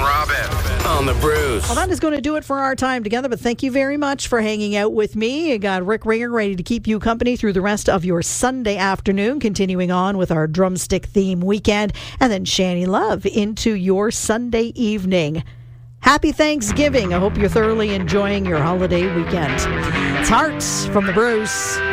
Robin on the Brews. Well, that is going to do it for our time together, but thank you very much for hanging out with me. I got Rick Ringer ready to keep you company through the rest of your Sunday afternoon, continuing on with our drumstick theme weekend, and then Shani Love into your Sunday evening. Happy Thanksgiving. I hope you're thoroughly enjoying your holiday weekend. It's Hearts from the Brews.